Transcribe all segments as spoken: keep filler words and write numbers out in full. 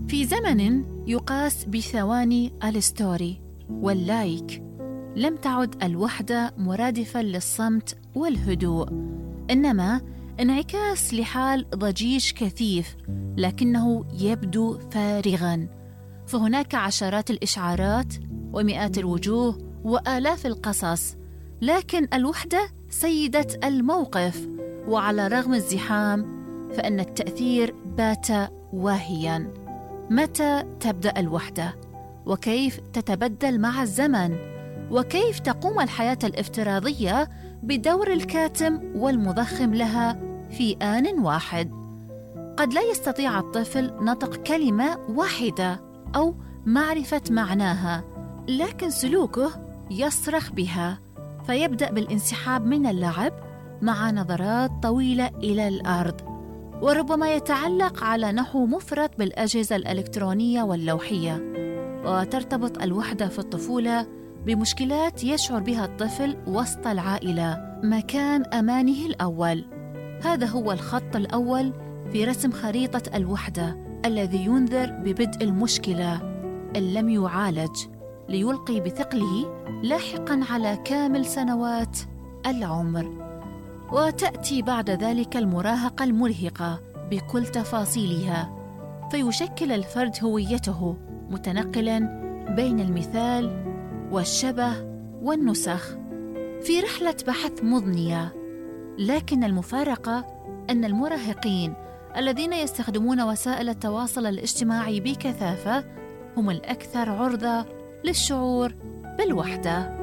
في زمن يقاس بثواني الستوري واللايك، لم تعد الوحدة مرادفة للصمت والهدوء، إنما انعكاس لحال ضجيج كثيف لكنه يبدو فارغاً. فهناك عشرات الإشعارات ومئات الوجوه وآلاف القصص، لكن الوحدة سيدة الموقف، وعلى رغم الزحام فإن التأثير بات واهياً. متى تبدأ الوحدة؟ وكيف تتبدل مع الزمن؟ وكيف تقوم الحياة الافتراضية بدور الكاتم والمضخم لها في آن واحد؟ قد لا يستطيع الطفل نطق كلمة واحدة أو معرفة معناها، لكن سلوكه يصرخ بها، فيبدأ بالانسحاب من اللعب مع نظرات طويلة إلى الأرض، وربما يتعلق على نحو مفرط بالأجهزة الإلكترونية واللوحية. وترتبط الوحدة في الطفولة بمشكلات يشعر بها الطفل وسط العائلة، مكان أمانه الأول. هذا هو الخط الأول في رسم خريطة الوحدة الذي ينذر ببدء المشكلة إن لم يعالج، ليلقي بثقله لاحقاً على كامل سنوات العمر. وتأتي بعد ذلك المراهقة المرهقة بكل تفاصيلها، فيشكل الفرد هويته متنقلاً بين المثال والشبه والنسخ في رحلة بحث مضنية. لكن المفارقة أن المراهقين الذين يستخدمون وسائل التواصل الاجتماعي بكثافة هم الأكثر عرضة للشعور بالوحدة.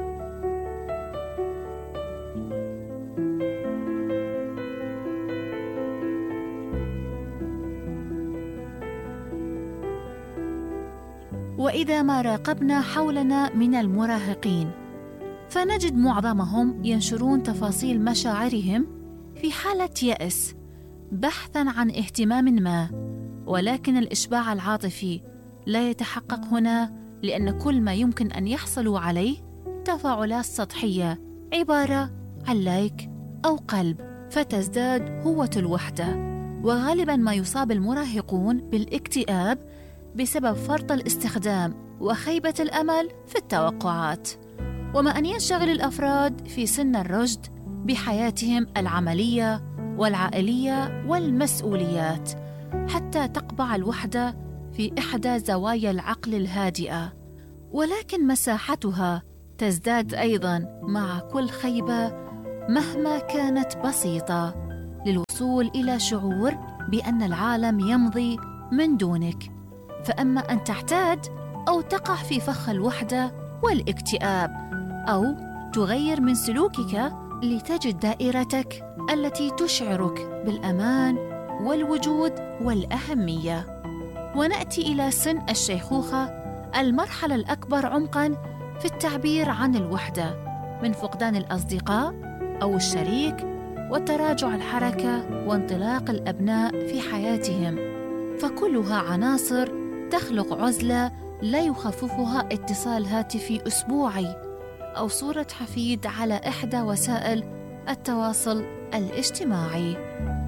وإذا ما راقبنا حولنا من المراهقين فنجد معظمهم ينشرون تفاصيل مشاعرهم في حالة يأس بحثاً عن اهتمام ما، ولكن الإشباع العاطفي لا يتحقق هنا، لأن كل ما يمكن أن يحصلوا عليه تفاعلات سطحية عبارة عن لايك أو قلب، فتزداد هوة الوحدة. وغالباً ما يصاب المراهقون بالاكتئاب بسبب فرط الاستخدام وخيبة الأمل في التوقعات. وما أن ينشغل الأفراد في سن الرشد بحياتهم العملية والعائلية والمسؤوليات، حتى تقبع الوحدة في إحدى زوايا العقل الهادئة، ولكن مساحتها تزداد أيضاً مع كل خيبة مهما كانت بسيطة، للوصول إلى شعور بأن العالم يمضي من دونك. فأما أن تعتاد أو تقع في فخ الوحدة والاكتئاب، أو تغير من سلوكك لتجد دائرتك التي تشعرك بالأمان والوجود والأهمية. ونأتي إلى سن الشيخوخة، المرحلة الأكبر عمقاً في التعبير عن الوحدة، من فقدان الأصدقاء أو الشريك وتراجع الحركة وانطلاق الأبناء في حياتهم، فكلها عناصر تخلق عزلة لا يخففها اتصال هاتفي أسبوعي أو صورة حفيد على إحدى وسائل التواصل الاجتماعي.